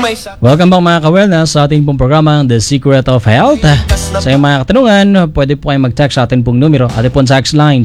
Welcome back mga ka-wellness sa ating pong programang The Secret of Health. Sa iyong mga katanungan, pwede po kayo mag-text sa ating pong numero. Ating pong text line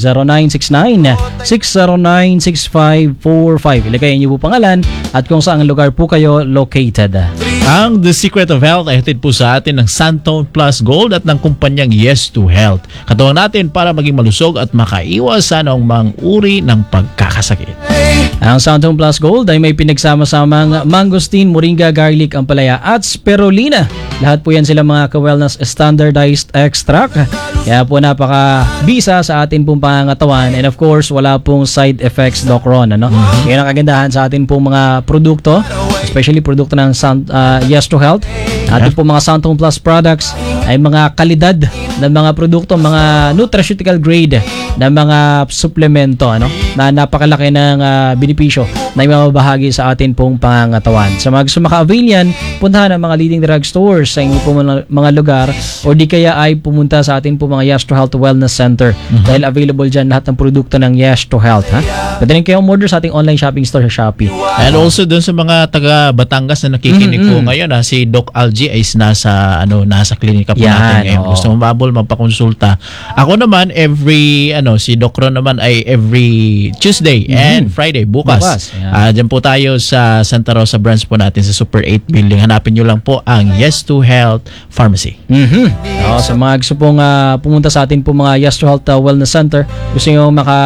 0969-609-6545. Ilagay niyo po pangalan at kung saan lugar po kayo located. Ang The Secret of Health ay hatid po sa atin ng Santone Plus Gold at ng kumpanyang Yes to Health. Katuwang natin para maging malusog at makaiwas sa anumang uri ng pagkakasakit. Ang Santone Plus Gold ay may pinagsama-samang mangosteen, moringa, garlic, ampalaya at spirulina. Lahat po yan sila mga ka-wellness standardized extract. Kaya po napaka-bisa sa atin pong pangangatawan. And of course, wala pong side effects, Doc Ron. Ano? Yan ang kagandahan sa atin pong mga produkto, especially produkto ng Yes to Health. Ating pong mga Santone Plus products ay mga kalidad ng mga produkto, mga nutraceutical grade na mga suplemento, ano, na napakalaki ng benepisyo na ibabahagi sa atin pong pangangatawan. Sa mga gusto maka-avail yan, puntahan ang mga leading drugstores sa inyong pong mga lugar o di kaya ay pumunta sa atin pong mga Yes to Health Wellness Center dahil available dyan lahat ng produkto ng Yes to Health. Pwede rin kayo umorder sa ating online shopping store sa Shopee. And also dun sa mga taga Batangas na nakikinig po ngayon, si Doc Algie ay nasa klinika po natin ngayon. Gusto mo mabol, magpakonsulta. Ako naman si Doc Ron naman ay every Tuesday and Friday bukas. Diyan po tayo sa Santa Rosa branch po natin sa Super 8 building. Hanapin nyo lang po ang Yes to Health Pharmacy. Sa mga gusto pong pumunta sa atin po mga Yes to Health Wellness Center, gusto nyo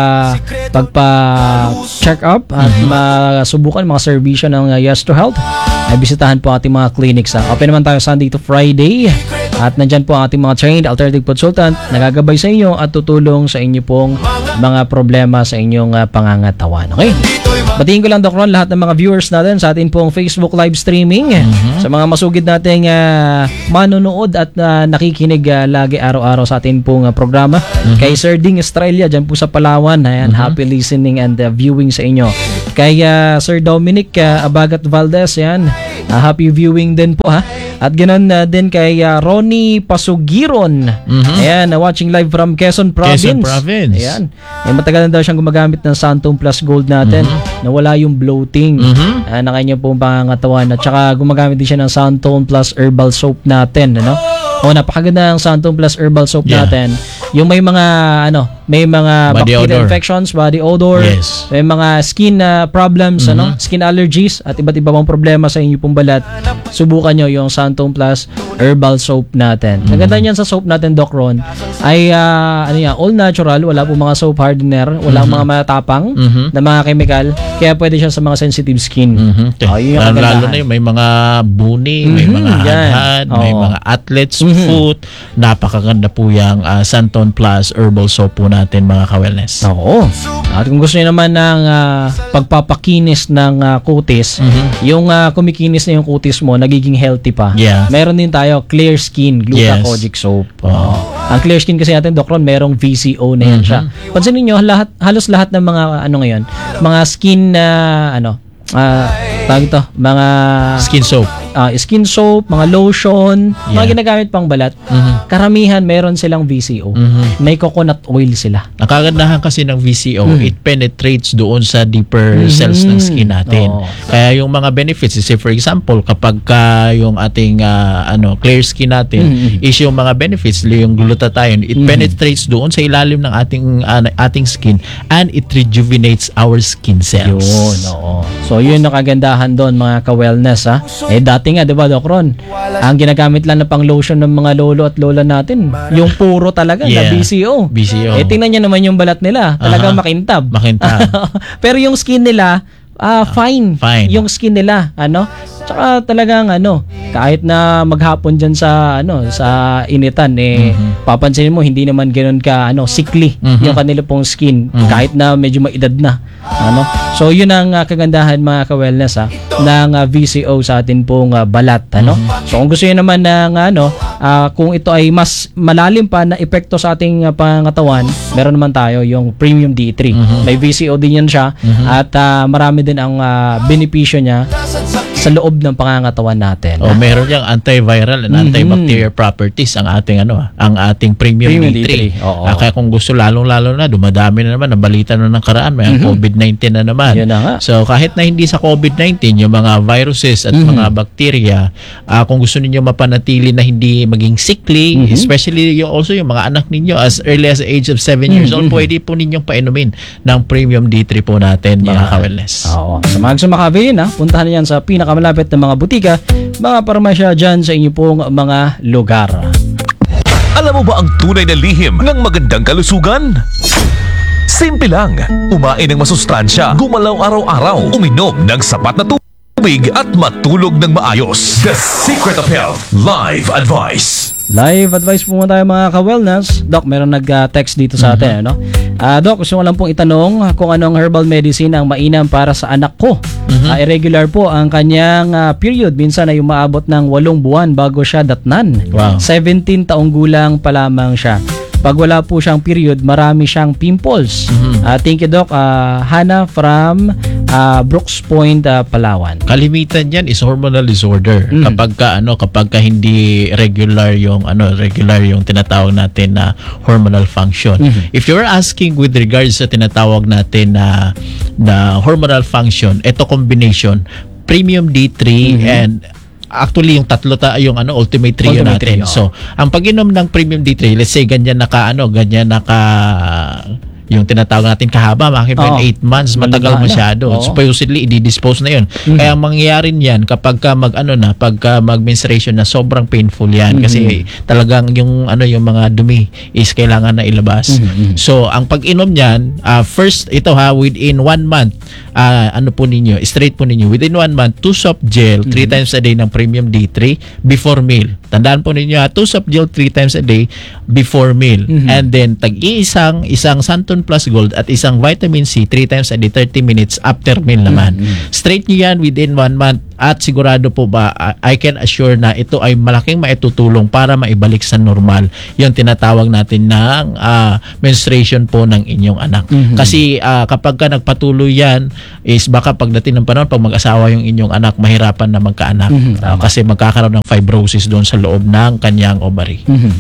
pagpa-check up at masubukan mga servisyo ng Yes to Health, ay bisitahan po ating mga clinics. Open naman tayo Sunday to Friday at nandyan po ang ating mga trained alternative consultant nagagabay sa inyo at tutulong sa inyo pong mga problema sa inyong pangangatawan. Okay? Batiin ko lang, Doc Ron, lahat ng mga viewers natin sa atin pong Facebook live streaming, sa mga masugid nating manonood at nakikinig lagi araw-araw sa atin pong programa. Kay Sir Ding Estrella dyan po sa Palawan, ayan, happy listening and viewing sa inyo. Kay Sir Dominic Abagat Valdez, yan, happy viewing din po ha. At ganoon din kay Ronnie Pasugiron. Ayan, watching live from Quezon Province. Ayan. Matagal na daw siyang gumagamit ng Santone Plus Gold natin. Nawala yung bloating na kanya pong pangangatawan. At saka gumagamit din siya ng Santone Plus Herbal Soap natin. Ano? Napakaganda ng Santone Plus Herbal Soap natin. Yung may mga bacterial infections, body odor, may mga skin problems, skin allergies at iba't iba pang problema sa inyo pong balat. Subukan nyo yung Santone Plus Herbal Soap natin. Ang ganda niyan sa soap natin, Doc Ron, ay all natural, wala pong mga soap hardener, wala mga matapang na mga chemical, kaya pwede siya sa mga sensitive skin. Lalo na yung may mga buni, may mga hadhad, may mga athlete's foot. Napakaganda po yung Santone Plus Herbal Soap po natin, mga ka-wellness. Oo. At kung gusto niyo naman ng pagpapakinis ng kutis, yung kumikinis na yung kutis mo, nagiging healthy pa. Meron din tayo Clear Skin Glucagogic Soap. Ang Clear Skin kasi natin, Doc Ron, merong VCO na yan siya. Pansinin niyo, halos lahat ng mga ngayon, mga skin mga skin soap, mga lotion, mga ginagamit pang balat. Karamihan meron silang VCO. May coconut oil sila. Nakagandahan kasi ng VCO, it penetrates doon sa deeper cells ng skin natin. Kaya yung mga benefits, say for example, kapag yung ating clear skin natin is yung mga benefits, yung glutathione, it penetrates doon sa ilalim ng ating skin and it rejuvenates our skin cells. So yun ang kagandahan doon, mga ka-wellness ha. Dati nga, 'di ba, Doc Ron, ang ginagamit lang na pang lotion ng mga lolo at lola natin, yung puro talaga na VCO. Tingnan niyo naman yung balat nila, talagang makintab. Pero yung skin nila fine. Yung skin nila, tsaka talagang kahit na maghapon diyan sa initan, papansinin mo hindi naman ganoon ka sickly yung kanila pong skin kahit na medyo maedad na. So yun ang kagandahan, mga ka-wellness ng VCO sa atin pong balat. So kung gusto niyo naman ng kung ito ay mas malalim pa na epekto sa ating pangatawan, meron naman tayo yung Premium D3. May VCO din yan siya at marami din ang benepisyo niya sa loob ng pangangatawan natin. Meron yang antiviral and antibacterial properties ang ating ang ating premium D3. Kaya kung gusto lalong-lalo na dumadami na naman, nabalita na ng karaan, may COVID-19 na naman. Yun na nga. So kahit na hindi sa COVID-19, yung mga viruses at mga bacteria, kung gusto niyo mapanatili na hindi maging sickly, especially also yung mga anak ninyo as early as the age of 7 years old, pwede po ninyong painumin ng premium D3 po natin, mga ka-wellness. Sa mga gusto makabili puntahan niyan sa pinakamalapit na mga butika, mga parmasya dyan sa inyo pong mga lugar. Alam mo ba ang tunay na lihim ng magandang kalusugan? Simple lang, kumain ng masustansya, gumalaw araw-araw, uminom ng sapat na tubig at matulog ng maayos. The Secret of Health Live Advice. Live advice po muna tayo mga ka-wellness. Doc, meron nag-text dito sa atin. Doc, gusto ko lang pong itanong kung anong herbal medicine ang mainam para sa anak ko. Irregular po ang kanyang period. Minsan ay umaabot ng 8 buwan bago siya datnan. Wow. 17 taong gulang pa lamang siya. Pag wala po siyang period, marami siyang pimples. Thank you, Doc. Hannah from Brooks Point, Palawan. Kalimitan yan is hormonal disorder. Kapag ka hindi regular yung tinatawag natin na hormonal function. If you're asking with regards sa tinatawag natin na hormonal function, ito combination premium D3 and actually yung ultimate trio natin. So, ang pag-inom ng premium D3, let's say ganyan yung tinatawag natin kahaba, makikita 8 months, matagal masyado. Supposedly, i-dispose na yun. Kaya ang mangyayari niyan kapag pagka mag-menstruation na sobrang painful yan kasi talagang yung mga dumi is kailangan na ilabas. So, ang pag-inom niyan, first ito within 1 month, straight po ninyo, within 1 month, 2 soft gel 3 times a day ng premium D3 before meal. Tandaan po ninyo 2 soft gel 3 times a day before meal. And then isang Santon Plus Gold at isang vitamin C 3 times a day 30 minutes after meal naman. Straight nyo yan within 1 month at sigurado po I can assure na ito ay malaking maitutulong para maibalik sa normal yung tinatawag natin ng menstruation po ng inyong anak. Kasi kapag ka nagpatuloy yan is baka pagdating ng panahon pag mag-asawa yung inyong anak mahirapan na magkaanak kasi magkakaroon ng fibrosis doon sa loob ng kanyang ovary.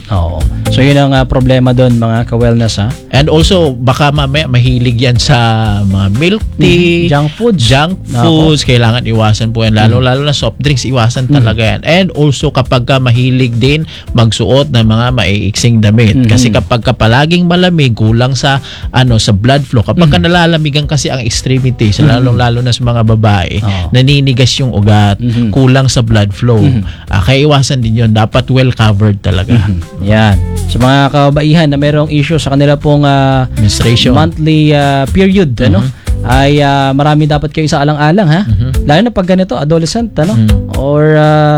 So yun ang problema doon mga ka-wellness. And also baka mamaya mahilig yan sa mga milk tea, junk foods, kailangan iwasan po yan. Lalo na soft drinks, iwasan talaga yan. And also kapag ka mahilig din magsuot ng mga maiiksing damit. Kasi kapag ka palaging malamig, kulang sa blood flow. Kapag ka nalalamigan kasi ang extremities, lalo na sa mga babae, naninigas yung ugat, kulang sa blood flow. Kaya iwasan din yun. Dapat well covered talaga. Yan. Sa mga kabaihan na merong issue sa kanila pong menstruation, monthly period, ay marami dapat kayo sa alang-alang lalo na pag ganito adolescent or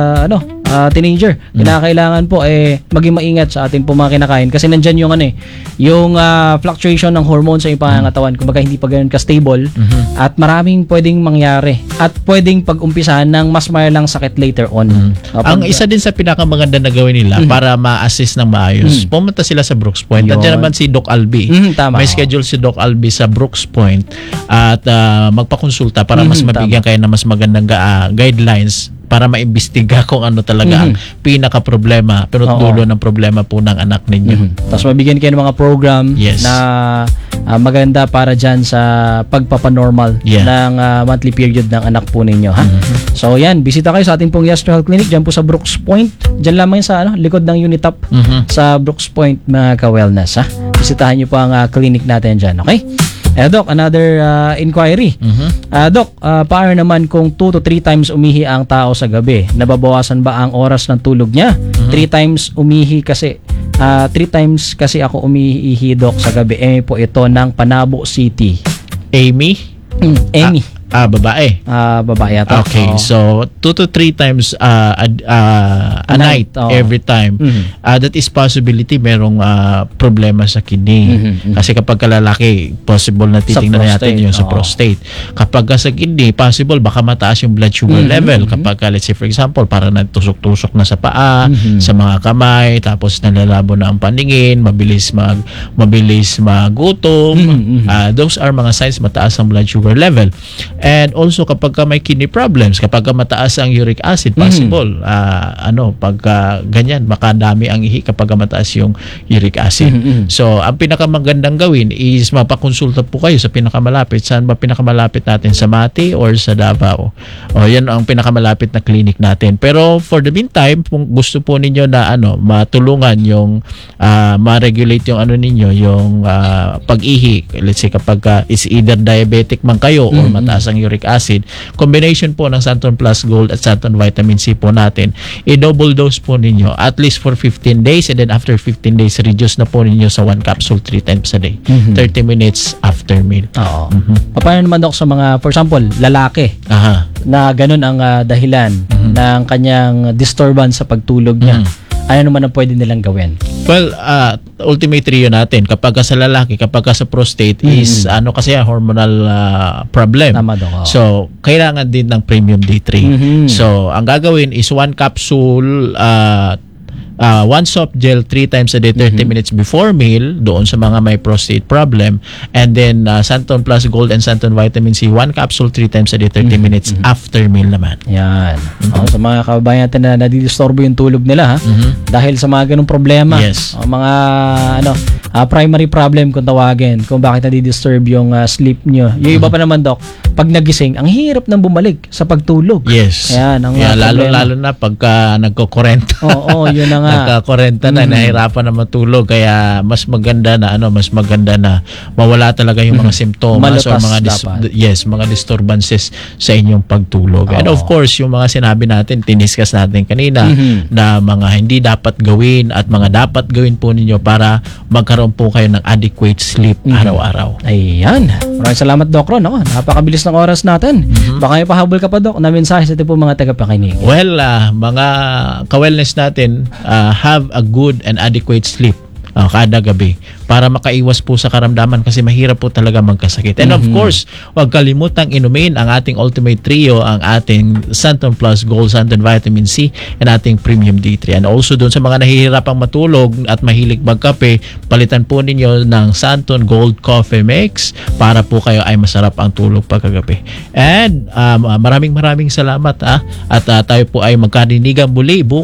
teenager, kinakailangan po maging maingat sa ating mga kinakain kasi nandyan yung fluctuation ng hormones sa iyong pangangatawan kumbaga hindi pa ganoon ka-stable at maraming pwedeng mangyari at pwedeng pag-umpisahan ng mas mayalang sakit later on. Ang isa din sa pinakamaganda na gawin nila para ma-assist ng maayos, pumunta sila sa Brooks Point. Nandiyan naman si Doc Albi. May schedule si Doc Albi sa Brooks Point at magpakonsulta para mas mabigyan kayo ng mas magandang guidelines para maimbestiga kung ano talaga ang pinaka-problema pero dulo ng problema po ng anak ninyo. Tapos mabigyan kayo ng mga program na maganda para dyan sa pagpapanormal ng monthly period ng anak po ninyo. So yan, bisita kayo sa ating pong Yes to Health Clinic dyan po sa Brooks Point. Dyan lamang sa likod ng Unitop sa Brooks Point mga ka-wellness. Bisitahan nyo po ang clinic natin dyan, okay? Doc, another inquiry. Doc, paano naman kung 2 to 3 times umihi ang tao sa gabi? Nababawasan ba ang oras ng tulog niya? 3 times umihi kasi 3 times kasi ako umihi, Doc, sa gabi. Po ito ng Panabo City. Amy? Amy. Babae. Babae yata. Okay, so 2 to 3 times a night every time. That is possibility merong problema sa kidney. Kasi kapag lalaki, possible na titingnan natin yung sa prostate. Kapag sa kidney, possible baka mataas yung blood sugar level. Kapag let's say for example, parang natusok-tusok na sa paa, sa mga kamay, tapos nalalabo na ang paningin, mabilis magutom. Those are mga signs mataas ang blood sugar level. And also kapag ka may kidney problems, kapag ka mataas ang uric acid, possible pagka ganyan makadami ang ihi kapag ka mataas yung uric acid. So ang pinakamagandang gawin is mapakonsulta po kayo sa pinakamalapit. Saan ba pinakamalapit natin, sa Mati or sa Davao? Yan ang pinakamalapit na clinic natin. Pero for the meantime, kung gusto po ninyo na matulungan yung ma-regulate yung ninyo, yung pag-ihi, let's say kapag is either diabetic man kayo or mataas ang uric acid, combination po ng Santon Plus Gold at Santon Vitamin C po natin, i-double dose po ninyo at least for 15 days, and then after 15 days, reduce na po ninyo sa 1 capsule 3 times a day. 30 minutes after meal. Oo. Paano naman, Dok, sa mga, for example, lalaki na ganun ang dahilan ng kanyang disturbance sa pagtulog niya? Ano naman ang pwede nilang gawin? Well, ultimate trio natin kapag sa lalaki, kapag sa prostate is kasi hormonal problem. Tama, Dok. So, kailangan din ng premium D3. So, ang gagawin is 1 capsule 1 soft gel 3 times a day, 30 minutes before meal, doon sa mga may prostate problem. And then Santon Plus Gold and Santon Vitamin C, 1 capsule 3 times a day, 30 minutes after meal naman. Yan. Sa mga kababayan natin na nadidisturbo yung tulog nila, dahil sa mga ganung problema. Yes. Mga primary problem kung tawagin, kung bakit nadidisturb yung sleep nyo. Yung iba pa naman, Dok, pag nagising, ang hirap nang bumalik sa pagtulog. Yes. Ayan, ang lalo na pagka nagko-kurenta. Oo, yun na nga. Nagka-kurenta na, nahirapan na matulog, kaya mas maganda na mawala talaga yung mga simptomas or mga disturbances sa inyong pagtulog. And of course, yung mga sinabi natin, tiniskas natin kanina na mga hindi dapat gawin at mga dapat gawin po ninyo para magkaroon po kayo ng adequate sleep araw-araw. Ayan. Maraming salamat, Doc Ron. Napakabilis ng oras natin. Baka may pahabol ka pa, Doc, na mensahe sa po mga tagapakinig. Well, mga ka-wellness natin, have a good and adequate sleep kada gabi para makaiwas po sa karamdaman kasi mahirap po talaga magkasakit. And of course, huwag kalimutang inumin ang ating Ultimate Trio, ang ating Santon Plus Gold, Santon Vitamin C, and ating Premium D3. And also doon sa mga nahihirapang matulog at mahilig magkape, palitan po ninyo ng Santon Gold Coffee Mix para po kayo ay masarap ang tulog pagkagabi. And maraming salamat at tayo po ay magkarinigan muli